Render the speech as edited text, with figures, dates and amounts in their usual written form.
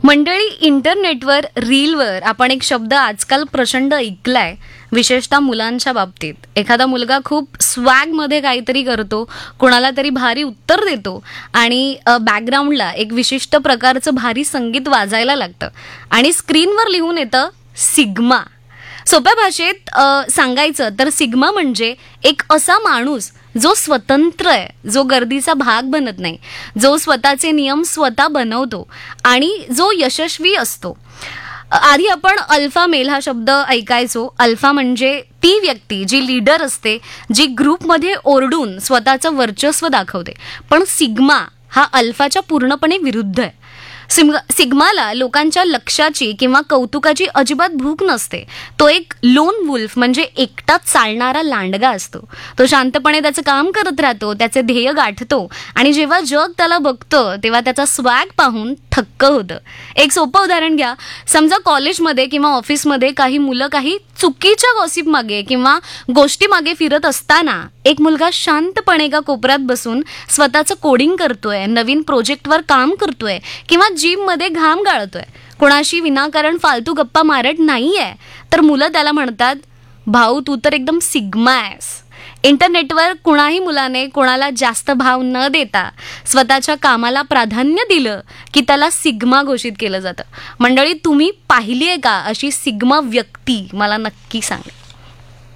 मंडळी, इंटरनेटवर रीलवर आपण एक शब्द आजकाल प्रचंड ऐकलाय, विशेषतः मुलांच्या बाबतीत. एखादा मुलगा खूप स्वॅगमध्ये काहीतरी करतो, कोणाला तरी भारी उत्तर देतो आणि बॅकग्राऊंडला एक विशिष्ट प्रकारचं भारी संगीत वाजायला लागतं आणि स्क्रीनवर लिहून येतं सिग्मा. सोप्या भाषेत सांगायचं तर सिग्मा म्हणजे एक असा माणूस जो स्वतंत्र आहे, जो गर्दीचा भाग बनत नाही, जो स्वतःचे नियम स्वतः बनवतो आणि जो यशस्वी असतो. आधी आपण अल्फा मेल हा शब्द ऐकायचो. अल्फा म्हणजे ती व्यक्ती जी लीडर असते, जी ग्रुपमध्ये ओरडून स्वतःचं वर्चस्व दाखवते. पण सिग्मा हा अल्फाच्या पूर्णपणे विरुद्ध आहे. सिग्माला लोकांच्या लक्षाची किंवा कौतुकाची अजिबात भूक नसते. तो एक लोन वुल्फ म्हणजे एकटाच चालणारा लांडगा असतो. तो शांतपणे त्याचं काम करत राहतो, त्याचे ध्येय गाठतो आणि जेव्हा जग त्याला बघतं तेव्हा त्याचा स्वॅग पाहून थक्क होतं. एक सोपं उदाहरण घ्या. समजा कॉलेजमध्ये किंवा ऑफिसमध्ये काही मुलं काही चुकीच्या गॉसिप मागे किंवा गोष्टी मागे फिरत असताना एक मुलगा शांतपणे एका कोपऱ्यात बसून स्वतःचं कोडिंग करतोय, नवीन प्रोजेक्टवर काम करतोय किंवा जिममध्ये घाम गाळतोय, कोणाशी विनाकारण फालतू गप्पा मारत नाहीये, तर मुलं त्याला म्हणतात, भाऊ तू तर एकदम सिग्मा आहेस. इंटरनेटवर कुणाही मुलाने कोणाला जास्त भाव न देता स्वतःच्या कामाला प्राधान्य दिलं की त्याला सिग्मा घोषित केलं जातं. मंडळी, तुम्ही पाहिली आहे का अशी सिग्मा व्यक्ती? मला नक्की सांगा.